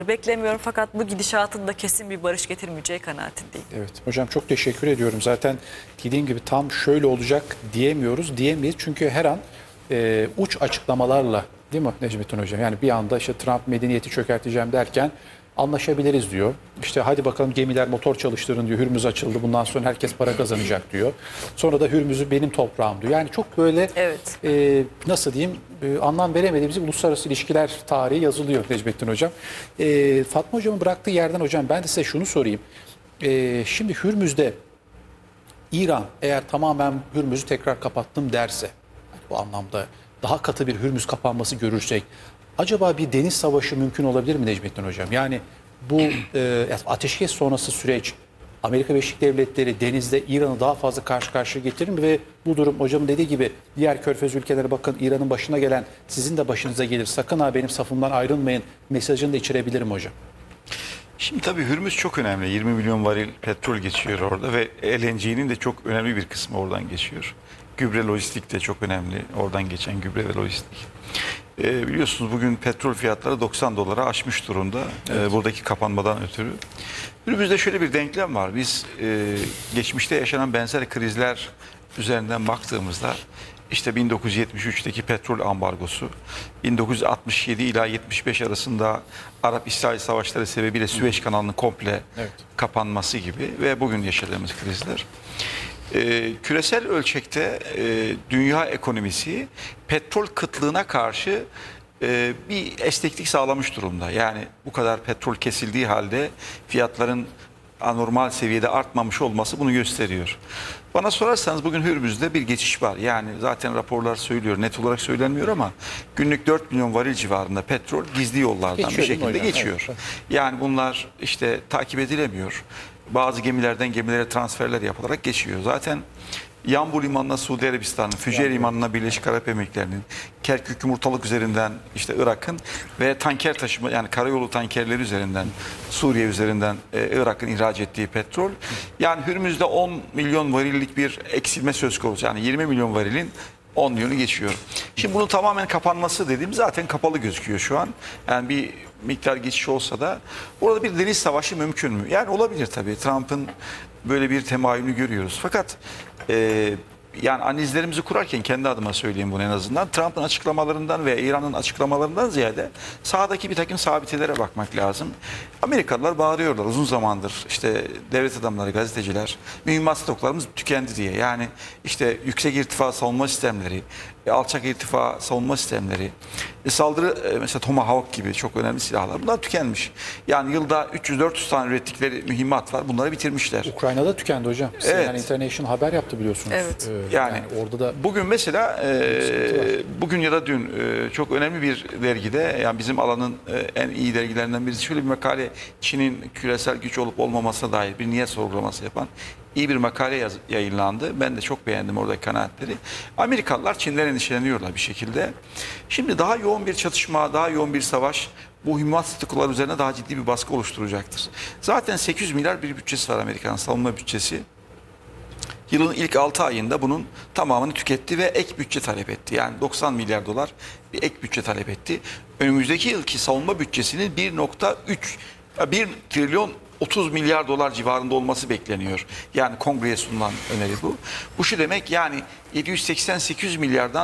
beklemiyorum fakat bu gidişatın da kesin bir barış getirmeyeceği kanaatindeyim. Evet hocam, çok teşekkür ediyorum. Zaten dediğim gibi tam şöyle olacak diyemeyiz. Çünkü her an uç açıklamalarla, değil mi Necmettin hocam? Yani bir anda işte Trump medeniyeti çökerteceğim derken anlaşabiliriz diyor. İşte hadi bakalım gemiler motor çalıştırın diyor. Hürmüz açıldı. Bundan sonra herkes para kazanacak diyor. Sonra da Hürmüz'ü benim toprağım diyor. Yani çok böyle Evet. nasıl diyeyim, anlam veremediğimiz uluslararası ilişkiler tarihi yazılıyor Necmettin hocam. Fatma hocamın bıraktığı yerden hocam ben de size şunu sorayım. Şimdi Hürmüz'de İran eğer tamamen Hürmüz'ü tekrar kapattım derse, bu anlamda daha katı bir Hürmüz kapanması görürsek, acaba bir deniz savaşı mümkün olabilir mi Necmettin hocam? Yani bu ateşkes sonrası süreç Amerika Birleşik Devletleri denizde İran'ı daha fazla karşı karşıya getirir mi ve bu durum hocamın dediği gibi diğer körfez ülkelere bakın, İran'ın başına gelen sizin de başınıza gelir, sakın ha benim safımdan ayrılmayın mesajını da içerebilir mi hocam? Şimdi tabii Hürmüz çok önemli. 20 milyon varil petrol geçiyor orada ve LNG'nin de çok önemli bir kısmı oradan geçiyor. Gübre lojistik de çok önemli. Oradan geçen gübre ve lojistik. Biliyorsunuz bugün petrol fiyatları 90 dolara aşmış durumda. Evet. Buradaki kapanmadan ötürü. Hürmüz'de şöyle bir denklem var. Biz geçmişte yaşanan benzer krizler üzerinden baktığımızda işte 1973'teki petrol ambargosu, 1967 ila 75 arasında Arap-İsrail savaşları sebebiyle Süveyş kanalının komple kapanması gibi ve bugün yaşadığımız krizler. Küresel ölçekte dünya ekonomisi petrol kıtlığına karşı bir esneklik sağlamış durumda. Yani bu kadar petrol kesildiği halde fiyatların anormal seviyede artmamış olması bunu gösteriyor. Bana sorarsanız bugün Hürmüz'de bir geçiş var. Yani zaten raporlar söylüyor, net olarak söylenmiyor ama günlük 4 milyon varil civarında petrol gizli yollardan Geçiyor, bir şekilde geçiyor. Evet. Yani bunlar işte takip edilemiyor. Bazı gemilerden gemilere transferler yapılarak geçiyor. Zaten Yanbu Limanı'na Suudi Arabistan'ın, Füce Limanı'na Birleşik Arap Emirlikleri'nin, Kerkük Yumurtalık üzerinden işte Irak'ın ve tanker taşıma yani karayolu tankerleri üzerinden Suriye üzerinden Irak'ın ihraç ettiği petrol. Yani Hürmüz'de 10 milyon varillik bir eksilme söz konusu. Yani 20 milyon varilin 10 milyonu geçiyor. Şimdi bunun tamamen kapanması dediğim zaten kapalı gözüküyor şu an. Yani bir miktar geçiş olsa da orada bir deniz savaşı mümkün mü? Yani olabilir tabii. Trump'ın böyle bir temayülünü görüyoruz. Fakat yani analizlerimizi kurarken kendi adıma söyleyeyim bunu en azından. Trump'ın açıklamalarından ve İran'ın açıklamalarından ziyade sahadaki bir takım sabitelere bakmak lazım. Amerikalılar bağırıyorlar uzun zamandır işte devlet adamları, gazeteciler, mühimmat stoklarımız tükendi diye. Yani işte yüksek irtifa savunma sistemleri, alçak irtifa savunma sistemleri, saldırı mesela Tomahawk gibi çok önemli silahlar bunlar tükenmiş. Yani yılda 300-400 tane ürettikleri mühimmat var. Bunları bitirmişler. Ukrayna'da tükendi hocam. Evet. CNN International haber yaptı biliyorsunuz. Evet. Yani orada da bugün mesela bugün ya da dün çok önemli bir dergide yani bizim alanın en iyi dergilerinden birisi şöyle bir makale Çin'in küresel güç olup olmamasına dair bir niyet sorgulaması yapan iyi bir makale yayınlandı. Ben de çok beğendim oradaki kanaatleri. Amerikalılar Çin'den endişeleniyorlar bir şekilde. Şimdi daha yoğun bir çatışma, daha yoğun bir savaş bu mühimmat statükolar üzerine daha ciddi bir baskı oluşturacaktır. Zaten 800 milyar bir bütçesi var Amerikan savunma bütçesi. Yılın ilk 6 ayında bunun tamamını tüketti ve ek bütçe talep etti. Yani 90 milyar dolar bir ek bütçe talep etti. Önümüzdeki yılki savunma bütçesinin 1 trilyon 30 milyar dolar civarında olması bekleniyor. Yani kongreye sunulan öneri bu. Bu şu demek yani 788 milyardan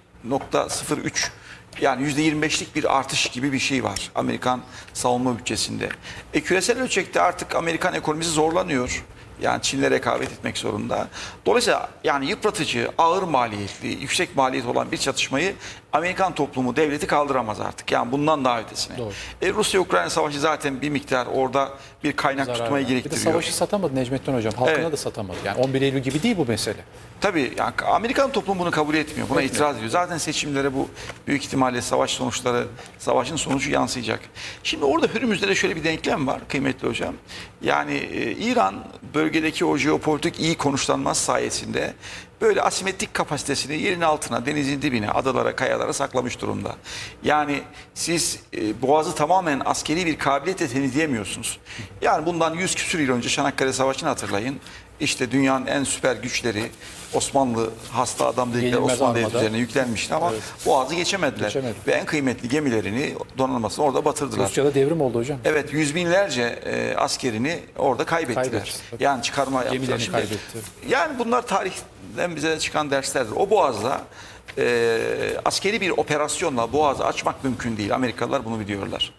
1,03 yani %25'lik bir artış gibi bir şey var Amerikan savunma bütçesinde. Küresel ölçekte artık Amerikan ekonomisi zorlanıyor. Yani Çin'le rekabet etmek zorunda. Dolayısıyla yani yıpratıcı, ağır maliyetli, yüksek maliyet olan bir çatışmayı Amerikan toplumu, devleti kaldıramaz artık. Yani bundan daha ötesine. Rusya-Ukrayna savaşı zaten bir miktar orada bir kaynak tutmayı gerektiriyor. Bir de savaşı satamadı Necmettin hocam. Halkına da satamadı. Yani 11 Eylül gibi değil bu mesele. Tabii yani Amerikan toplumu bunu kabul etmiyor. Buna itiraz ediyor. Zaten seçimlere bu büyük ihtimalle savaşın sonucu yansıyacak. Şimdi orada Hürmüz'de de şöyle bir denklem var kıymetli hocam. Yani İran bölgedeki o jeopolitik iyi konuşlanması sayesinde böyle asimetrik kapasitesini yerin altına, denizin dibine, adalara, kayalara saklamış durumda. Yani siz Boğaz'ı tamamen askeri bir kabiliyetle temizleyemiyorsunuz. Yani bundan 100 küsur yıl önce Çanakkale Savaşı'nı hatırlayın. işte dünyanın en süper güçleri Osmanlı hasta adam dedikleri Yenilmez Osmanlı Devleti armada. üzerine yüklenmişti ama Evet. Boğaz'ı geçemediler. Geçemedi. Ve en kıymetli gemilerini, donanmasını orada batırdılar. Rusya'da devrim oldu hocam. Evet, yüz binlerce askerini orada kaybettiler. Kaybetti, tabii. Yani çıkarma yaptılar. Gemilerini kaybetti. Yani bunlar tarihten bize çıkan derslerdir. O Boğaz'da askeri bir operasyonla Boğaz'ı açmak mümkün değil. Amerikalılar bunu biliyorlar.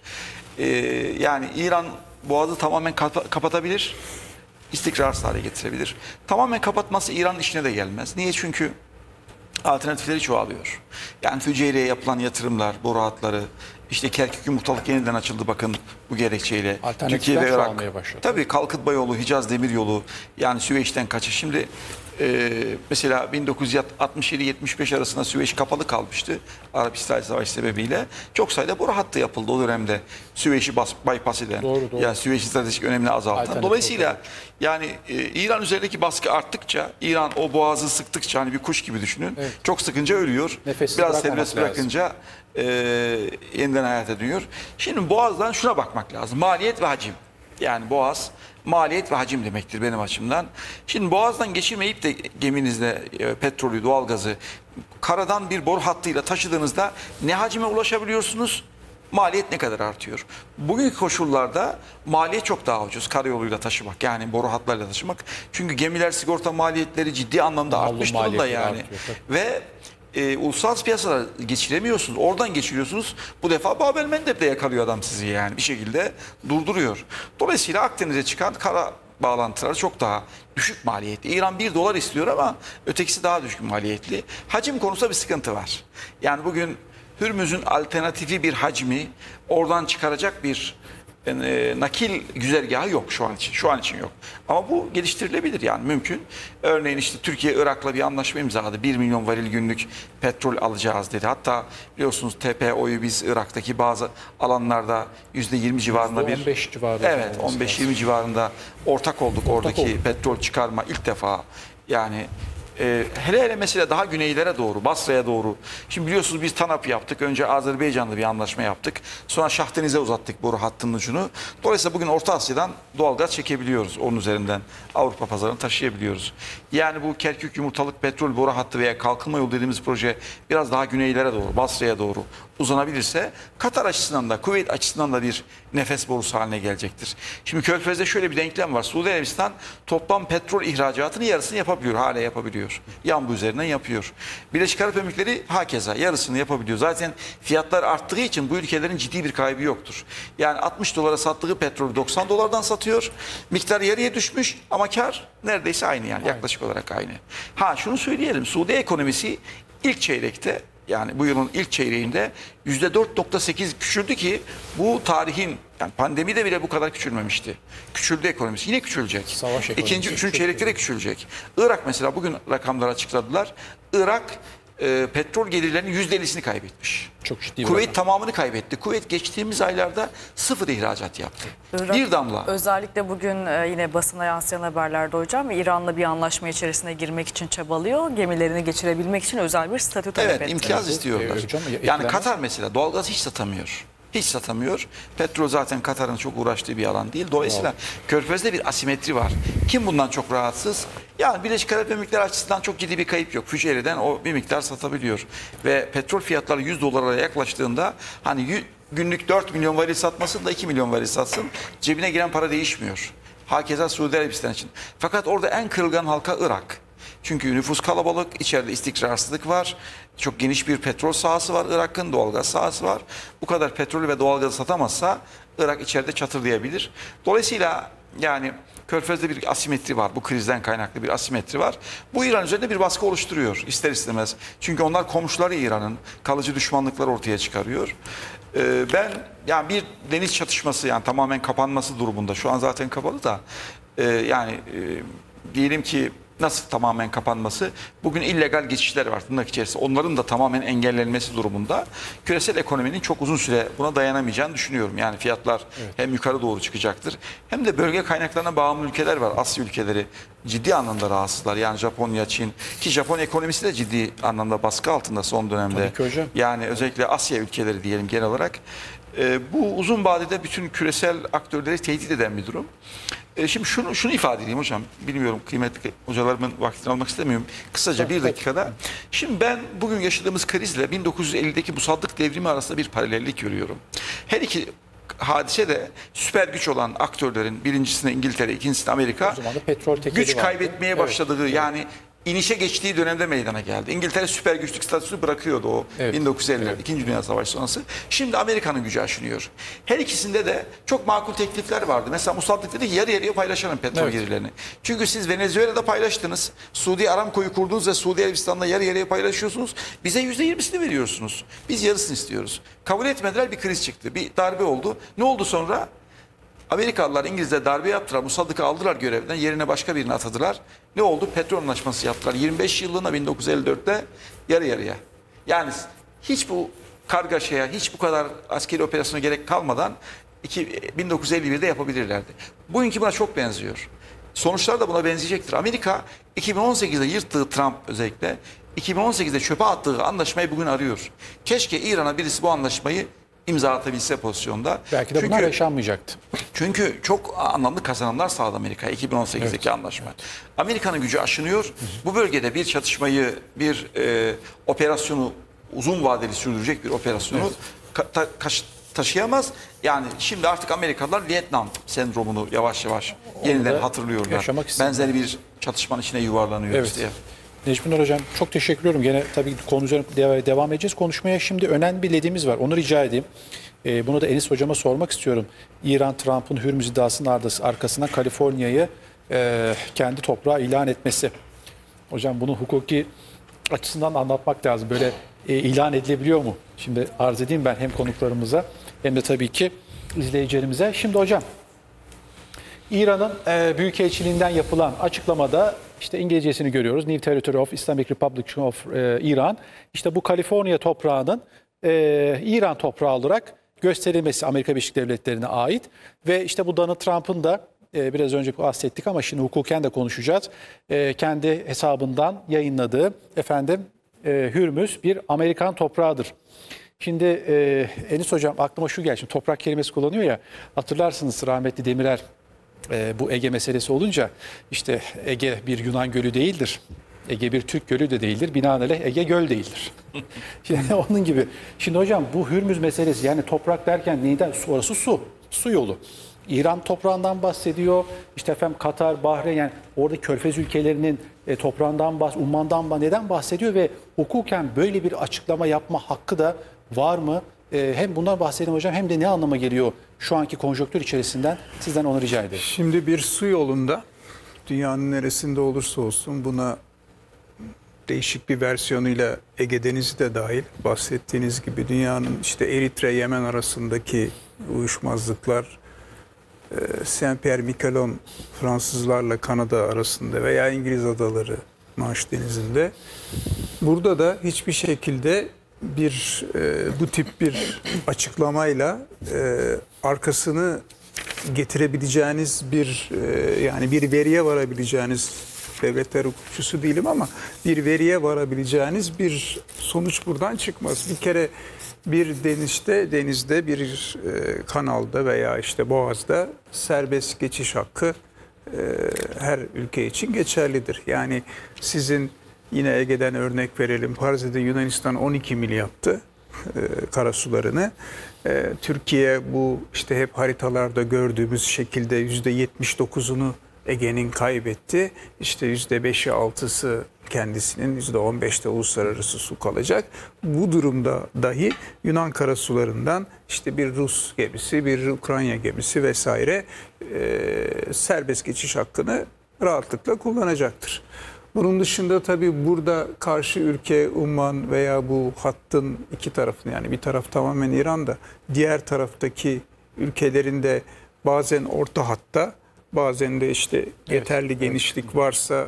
Yani İran Boğaz'ı tamamen kapatabilir, istikrarsız hale getirebilir. Tamamen kapatması İran'ın işine de gelmez. Niye? Çünkü alternatifleri çoğalıyor. Yani Füceyre'ye yapılan yatırımlar, boru hatları, işte Kerkük Yumurtalık yeniden açıldı bakın bu gerekçeyle. Alternatifler Türkiye ve Irak. çoğalmaya başladı. Tabii Kalkıtma yolu, Hicaz Demiryolu, yani Süveyş'ten kaçış. Şimdi mesela 1967-75 arasında Süveyş kapalı kalmıştı. Arap-İsrail Savaşı sebebiyle. Çok sayıda boru hattı yapıldı o dönemde. Süveyş'i bypass eden. Doğru. Yani Süveyş'in stratejik önemini azaltan. Alternatif Dolayısıyla yani İran üzerindeki baskı arttıkça, İran o boğazı sıktıkça hani bir kuş gibi düşünün. Evet. Çok sıkınca ölüyor. Nefessiz Biraz bırakmamak serbest bırakınca yeniden hayata dönüyor. Şimdi boğazdan şuna bakmak lazım. Maliyet ve hacim. Yani boğaz maliyet ve hacim demektir benim açımdan. Şimdi boğazdan geçirmeyip de geminizde petrolü, doğalgazı karadan bir boru hattıyla taşıdığınızda ne hacime ulaşabiliyorsunuz? Maliyet ne kadar artıyor? Bugünkü koşullarda maliyet çok daha ucuz karayoluyla taşımak, yani boru hatlarıyla taşımak. Çünkü gemiler sigorta maliyetleri ciddi anlamda Malum artmış durumda maliyetleri yani. artıyor, Ve uluslararası piyasalara geçiremiyorsunuz. Oradan geçiriyorsunuz. Bu defa Babel Mendeb'de yakalıyor adam sizi yani. Bir şekilde durduruyor. Dolayısıyla Akdeniz'e çıkan kara bağlantıları çok daha düşük maliyetli. İran 1 dolar istiyor ama ötekisi daha düşük maliyetli. Hacim konusunda bir sıkıntı var. Yani bugün Hürmüz'ün alternatifi bir hacmi oradan çıkaracak bir nakil güzergahı yok şu an için. Şu an için yok. Ama bu geliştirilebilir yani mümkün. Örneğin işte Türkiye Irak'la bir anlaşma imzaladı. 1 milyon varil günlük petrol alacağız dedi. Hatta biliyorsunuz TPO'yu biz Irak'taki bazı alanlarda %20 civarında bir %15 civarında evet olması 15-20 civarında ortak olduk oradaki olduk. petrol çıkarma ilk defa. Yani hele hele mesela daha güneylere doğru, Basra'ya doğru. Şimdi biliyorsunuz biz TANAP yaptık. Önce Azerbaycan'la bir anlaşma yaptık. Sonra Şahdeniz'e uzattık boru hattının ucunu. Dolayısıyla bugün Orta Asya'dan doğalgaz çekebiliyoruz. Onun üzerinden Avrupa pazarını taşıyabiliyoruz. Yani bu Kerkük Yumurtalık petrol boru hattı veya kalkınma yolu dediğimiz proje biraz daha güneylere doğru, Basra'ya doğru uzanabilirse Katar açısından da, Kuveyt açısından da bir nefes borusu haline gelecektir. Şimdi Körfez'de şöyle bir denklem var. Suudi Arabistan toplam petrol ihracatının yarısını yapabiliyor, hala yapabiliyor. Yanbu üzerinden yapıyor. Birleşik Arap Emirlikleri hakeza yarısını yapabiliyor. Zaten fiyatlar arttığı için bu ülkelerin ciddi bir kaybı yoktur. Yani 60 dolara sattığı petrolü 90 dolardan satıyor. Miktar yarıya düşmüş ama kar neredeyse aynı yani yaklaşık olarak aynı. Ha şunu söyleyelim. Suudi ekonomisi ilk çeyrekte yani bu yılın ilk çeyreğinde %4,8 küçüldü ki bu tarihin yani pandemide bile bu kadar küçülmemişti. Küçüldü ekonomisi. Yine küçülecek. Savaş ekonomisi. İkinci, üçüncü çeyrekte de küçülecek. Irak mesela bugün rakamlar açıkladılar. Irak petrol gelirlerinin %50'sini kaybetmiş. Çok ciddi bir Kuveyt rakam. tamamını kaybetti. Kuveyt geçtiğimiz aylarda sıfır ihracat yaptı. Irak, Bir damla. Özellikle bugün yine basına yansıyan haberlerde hocam İran'la bir anlaşma içerisine girmek için çabalıyor. Gemilerini geçirebilmek için özel bir statü talep Evet, etti. imtiyaz istiyorlar. hocam, Yani etkilenmez. Katar mesela doğalgaz hiç satamıyor. Hiç satamıyor. Petrol zaten Katar'ın çok uğraştığı bir alan değil. Dolayısıyla Körfez'de bir asimetri var. Kim bundan çok rahatsız? Yani Birleşik Arap Emirlikleri açısından çok ciddi bir kayıp yok. Füceyre'den o bir miktar satabiliyor. Ve petrol fiyatları 100 dolara yaklaştığında hani günlük 4 milyon varil satmasın da 2 milyon varil satsın. Cebine giren para değişmiyor. Hakeza Suudi Arabistan için. Fakat orada en kırılgan halka Irak. Çünkü nüfus kalabalık, içeride istikrarsızlık var. Çok geniş bir petrol sahası var Irak'ın, doğalgaz sahası var. Bu kadar petrolü ve doğalgazı satamazsa Irak içeride çatırlayabilir. Dolayısıyla yani Körfez'de bir asimetri var. Bu krizden kaynaklı bir asimetri var. Bu İran üzerinde bir baskı oluşturuyor ister istemez. Çünkü onlar komşuları İran'ın kalıcı düşmanlıklar ortaya çıkarıyor. Ben yani bir deniz çatışması yani tamamen kapanması durumunda şu an zaten kapalı da diyelim ki nasıl tamamen kapanması? Bugün illegal geçişler var tırnak içerisinde. Onların da tamamen engellenmesi durumunda küresel ekonominin çok uzun süre buna dayanamayacağını düşünüyorum. Yani fiyatlar hem yukarı doğru çıkacaktır hem de bölge kaynaklarına bağımlı ülkeler var. Asya ülkeleri ciddi anlamda rahatsızlar. Yani Japonya, Çin ki Japon ekonomisi de ciddi anlamda baskı altında son dönemde. Tabii ki hocam. Yani özellikle Asya ülkeleri diyelim genel olarak. Bu uzun vadede bütün küresel aktörleri tehdit eden bir durum. Şimdi şunu ifade edeyim hocam. Bilmiyorum, kıymetli hocalarımın vaktini almak istemiyorum. Kısaca bir dakikada. Şimdi ben bugün yaşadığımız krizle 1950'deki musallık devrimi arasında bir paralellik görüyorum. Her iki hadise de süper güç olan aktörlerin, birincisinde İngiltere, ikincisinde Amerika, O zaman da petrol tekeli güç vardı. kaybetmeye başladığı, yani inişe geçtiği dönemde meydana geldi. İngiltere süper güçlük statüsünü bırakıyordu o 1950'ler, İkinci Dünya Savaşı sonrası. Şimdi Amerika'nın gücü aşınıyor. Her ikisinde de çok makul teklifler vardı. Mesela Musallık dedi ki yarı yarıya paylaşalım petrol gelirlerini. Çünkü siz Venezuela'da paylaştınız. Suudi Aramco'yu kurdunuz ve Suudi Arabistan'da yarı yarıya paylaşıyorsunuz. Bize %20'sini veriyorsunuz. Biz yarısını istiyoruz. Kabul etmediler, bir kriz çıktı. Bir darbe oldu. Ne oldu sonra? Amerikalılar, İngilizler darbe yaptılar. Musaddık'ı aldılar görevden. Yerine başka birini atadılar. Ne oldu? Petrol anlaşması yaptılar. 25 yıllığına 1954'te yarı yarıya. Yani hiç bu kargaşaya, hiç bu kadar askeri operasyona gerek kalmadan 1951'de yapabilirlerdi. Bugünkü buna çok benziyor. Sonuçlar da buna benzeyecektir. Amerika 2018'de yırttığı, Trump özellikle 2018'de çöpe attığı anlaşmayı bugün arıyor. Keşke İran'a birisi bu anlaşmayı imza atabilse pozisyonda. Belki de bunlar yaşanmayacaktı. Çünkü çok anlamlı kazanımlar sağladı Amerika 2018'deki anlaşma. Amerika'nın gücü aşınıyor. Bu bölgede bir çatışmayı, bir operasyonu, uzun vadeli sürdürecek bir operasyonu taşıyamaz. Yani şimdi artık Amerikalılar Vietnam sendromunu yavaş yavaş yeniden hatırlıyorlar. Benzeri bir çatışmanın içine yuvarlanıyoruz diye. Necmi Hocam çok teşekkür ediyorum. Gene tabii konu üzerine devam edeceğiz konuşmaya. Şimdi önemli bir ledimiz var. Onu rica edeyim. Bunu da Enis Hocama sormak istiyorum. İran, Trump'ın Hürmüz iddiasının arkasından Kaliforniya'yı kendi toprağı ilan etmesi. Hocam bunu hukuki açısından anlatmak lazım. Böyle ilan edilebiliyor mu? Şimdi arz edeyim ben hem konuklarımıza hem de tabii ki izleyicilerimize. Şimdi hocam, İran'ın Büyükelçiliğinden yapılan açıklamada işte İngilizcesini görüyoruz. New Territory of Islamic Republic of İran. İşte bu Kaliforniya toprağının İran toprağı olarak gösterilmesi Amerika Birleşik Devletleri'ne ait. Ve işte bu Donald Trump'ın da biraz önce bahsettik ama şimdi hukuken de konuşacağız. Kendi hesabından yayınladığı Hürmüz bir Amerikan toprağıdır. Şimdi Enis Hocam aklıma şu geldi. Şimdi toprak kelimesi kullanıyor ya, hatırlarsınız rahmetli Demirel bu Ege meselesi olunca işte Ege bir Yunan gölü değildir. Ege bir Türk gölü de değildir. Binaenaleyh Ege göl değildir. Yani onun gibi. Şimdi hocam bu Hürmüz meselesi, yani toprak derken neyden? Orası su. Su yolu. İran toprağından bahsediyor. İşte Katar, Bahreyn, yani orada Körfez ülkelerinin toprağından Umman'dan neden bahsediyor ve hukuken böyle bir açıklama yapma hakkı da var mı? Hem bundan bahsedelim hocam, hem de ne anlama geliyor şu anki konjonktür içerisinden, sizden onu rica ederim. Şimdi bir su yolunda dünyanın neresinde olursa olsun, buna değişik bir versiyonuyla Ege Denizi de dahil, bahsettiğiniz gibi dünyanın işte Eritre, Yemen arasındaki uyuşmazlıklar, Saint-Pierre-Miquelon Fransızlarla Kanada arasında veya İngiliz adaları Manş Denizi'nde, burada da hiçbir şekilde bu tip bir açıklamayla arkasını getirebileceğiniz yani bir veriye varabileceğiniz, devletler hukukçusu değilim ama bir veriye varabileceğiniz bir sonuç buradan çıkmaz. Bir kere bir denizde bir kanalda veya işte boğazda serbest geçiş hakkı her ülke için geçerlidir. Yani sizin, yine Ege'den örnek verelim, farz edin Yunanistan 12 mil yaptı karasularını. Türkiye bu işte hep haritalarda gördüğümüz şekilde %79'unu Ege'nin kaybetti. İşte %5'i 6'sı kendisinin, %15'te uluslararası su kalacak. Bu durumda dahi Yunan karasularından işte bir Rus gemisi, bir Ukrayna gemisi vesaire serbest geçiş hakkını rahatlıkla kullanacaktır. Bunun dışında tabii burada karşı ülke Umman veya bu hattın iki tarafını, yani bir taraf tamamen İran'da, diğer taraftaki ülkelerin de bazen orta hatta, bazen de işte yeterli genişlik varsa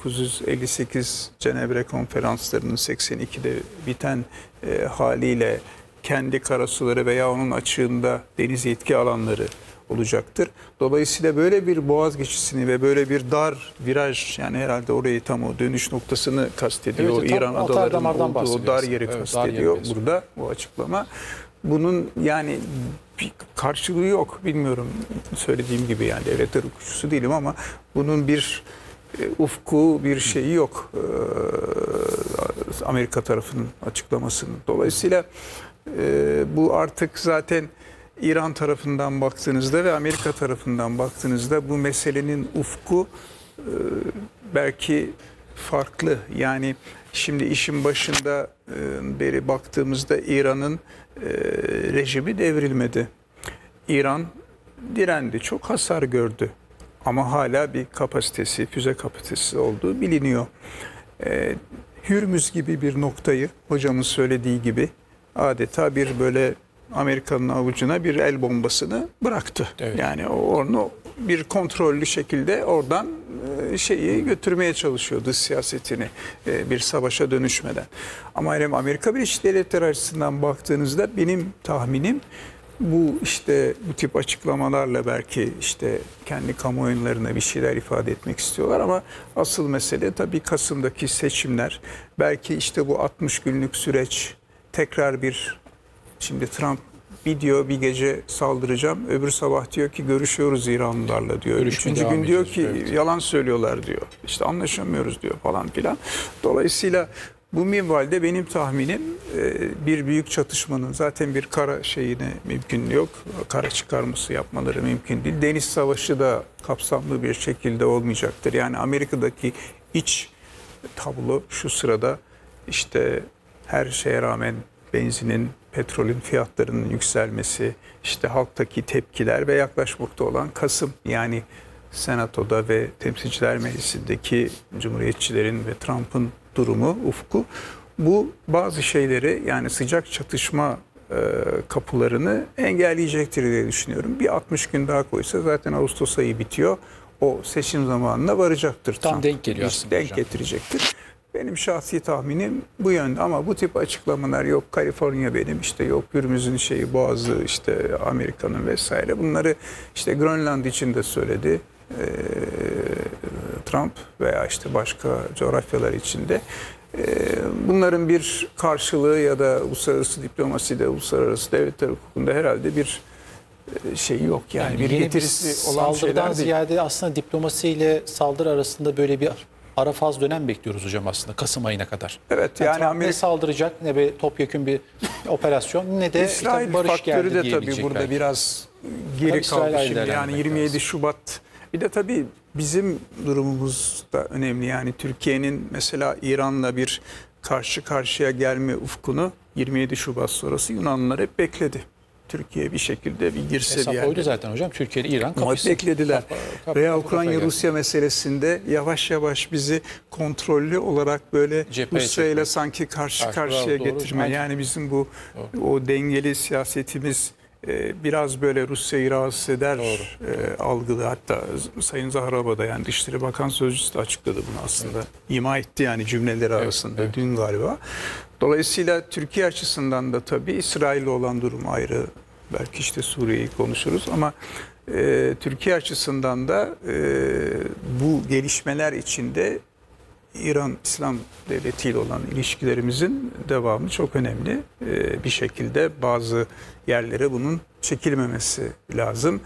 1958 Cenevre konferanslarının 82'de biten haliyle kendi karasuları veya onun açığında deniz yetki alanları olacaktır. Dolayısıyla böyle bir boğaz geçişini ve böyle bir dar viraj, yani herhalde orayı, tam o dönüş noktasını kastediyor. Evet, İran adalarının olduğu o dar yeri evet, kastediyor burada bu açıklama. bunun yani bir karşılığı yok. Bilmiyorum, söylediğim gibi yani devletler hukukçusu değilim ama bunun bir ufku, bir şeyi yok Amerika tarafının açıklamasının. Dolayısıyla bu artık zaten İran tarafından baktığınızda ve Amerika tarafından baktığınızda bu meselenin ufku belki farklı. Yani şimdi işin başında beri baktığımızda İran'ın rejimi devrilmedi. İran direndi, çok hasar gördü. Ama hala bir kapasitesi, füze kapasitesi olduğu biliniyor. Hürmüz gibi bir noktayı hocamın söylediği gibi adeta bir böyle Amerika'nın avucuna bir el bombasını bıraktı. Evet. Yani onu bir kontrollü şekilde oradan şeyi götürmeye çalışıyordu, siyasetini bir savaşa dönüşmeden. Ama hem Amerika Birleşik Devletleri açısından baktığınızda benim tahminim bu işte bu tip açıklamalarla belki işte kendi kamuoylarına bir şeyler ifade etmek istiyorlar ama asıl mesele tabii Kasım'daki seçimler. Belki işte bu 60 günlük süreç tekrar bir, şimdi Trump bir diyor bir gece saldıracağım, öbür sabah diyor ki görüşüyoruz İranlılarla diyor. Üçüncü gün diyor ki evet, yalan söylüyorlar diyor. İşte anlaşamıyoruz diyor falan filan. Dolayısıyla bu minvalde benim tahminim bir büyük çatışmanın zaten bir kara şeyine mümkün yok. Kara çıkarması yapmaları mümkün değil. Deniz savaşı da kapsamlı bir şekilde olmayacaktır. Yani Amerika'daki iç tablo şu sırada işte her şeye rağmen benzinin, petrolün fiyatlarının yükselmesi, işte halktaki tepkiler ve yaklaşmakta olan Kasım, yani Senato'da ve Temsilciler Meclisi'ndeki Cumhuriyetçilerin ve Trump'ın durumu, ufku, bu bazı şeyleri, yani sıcak çatışma kapılarını engelleyecektir diye düşünüyorum. Bir 60 gün daha koysa zaten Ağustos ayı bitiyor. O seçim zamanına varacaktır. Tam Trump. denk geliyor aslında denk hocam. Getirecektir. Benim şahsi tahminim bu yönde ama bu tip açıklamalar, yok Kaliforniya benim, işte yok Hürmüz'ün şeyi Boğazı, işte Amerika'nın vesaire, bunları işte Grönland için de söyledi Trump veya işte başka coğrafyalar için de. Bunların bir karşılığı ya da uluslararası diplomaside, uluslararası devletler hukukunda herhalde bir şey yok. Yani bir getirisi olan şeyler saldırıdan değil. ziyade aslında diplomasiyle saldırı arasında böyle bir ara faz dönem bekliyoruz hocam aslında Kasım ayına kadar. Evet, yani yani ne saldıracak, ne bir topyekün bir operasyon, ne de İsrail işte barış faktörü geldi de tabii burada belki. biraz geri Tabii kaldı İsrail şimdi. Yani 27 lazım. Şubat, bir de tabii bizim durumumuz da önemli. Yani Türkiye'nin mesela İran'la bir karşı karşıya gelme ufkunu 27 Şubat sonrası Yunanlılar hep bekledi. Türkiye bir şekilde bir girse Hesap bir oydu yerde. zaten hocam. Türkiye ile İran Ama kapısı. beklediler. Veya Ukrayna-Rusya meselesinde yavaş yavaş bizi kontrollü olarak böyle Cepheye Rusya ile çekmek. sanki karşı Doğru, karşıya doğru. getirme. Aynen. Yani bizim bu o dengeli siyasetimiz biraz böyle Rusya'yı rahatsız eder algıda. Hatta Sayın Zaharova da, yani Dışişleri Bakan Sözcüsü de açıkladı bunu aslında. Evet. İma etti yani cümleleri arasında dün galiba. Dolayısıyla Türkiye açısından da tabii İsrail'le olan durum ayrı. Belki işte Suriye'yi konuşuruz ama Türkiye açısından da bu gelişmeler içinde İran İslam Devleti ile olan ilişkilerimizin devamı çok önemli. Bir şekilde bazı yerlere bunun çekilmemesi lazım.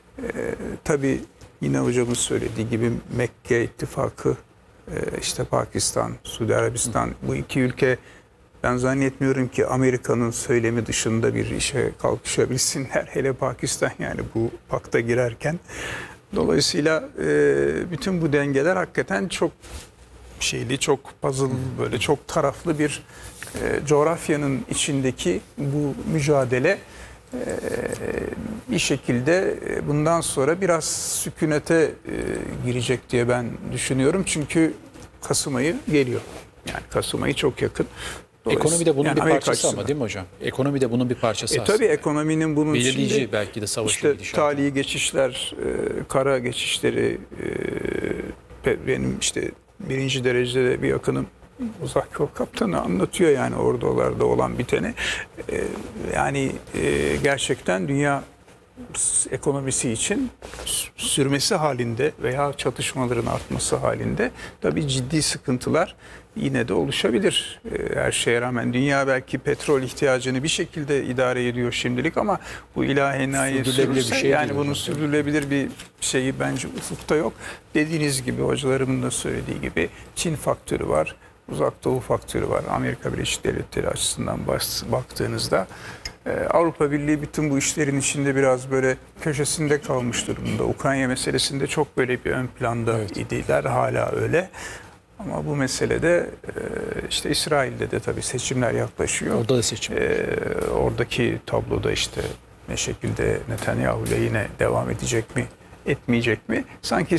Tabii yine hocamız söylediği gibi Mekke İttifakı, işte Pakistan, Suudi Arabistan, bu iki ülke, ben zannetmiyorum ki Amerika'nın söylemi dışında bir işe kalkışabilsinler. Hele Pakistan, yani bu pakta girerken. Dolayısıyla bütün bu dengeler hakikaten çok şeyli, çok puzzle, böyle çok taraflı bir coğrafyanın içindeki bu mücadele bir şekilde bundan sonra biraz sükunete girecek diye ben düşünüyorum. Çünkü Kasım ayı geliyor. Yani Kasım ayı çok yakın. Ekonomi de bunun yani bir Amerika parçası açısından. ama değil mi hocam? Ekonomi de bunun bir parçası aslında. Tabii ekonominin bunun belirleyici içinde, belki de savaşın işte gidişatı. tali geçişler, kara geçişleri, benim işte birinci derecede bir yakınım uzak yol kaptanı anlatıyor yani oralarda olan biteni. Yani gerçekten dünya ekonomisi için sürmesi halinde veya çatışmaların artması halinde tabii ciddi sıkıntılar yine de oluşabilir. Her şeye rağmen dünya belki petrol ihtiyacını bir şekilde idare ediyor şimdilik ama bu ilahi nihayet Sürdürülebilir bir sürürse, şey yani değil bunun hocam. sürdürülebilir bir şeyi bence ufukta yok. Dediğiniz gibi, hocalarımın da söylediği gibi Çin faktörü var. Uzak Doğu faktörü var. Amerika Birleşik Devletleri açısından baktığınızda Avrupa Birliği bütün bu işlerin içinde biraz böyle köşesinde kalmış durumda. Ukrayna meselesinde çok böyle bir ön planda idiler. Hala öyle. Ama bu meselede işte İsrail'de de tabii seçimler yaklaşıyor. Orada da seçim. Oradaki tabloda işte ne şekilde Netanyahu ile yine devam edecek mi, etmeyecek mi? Sanki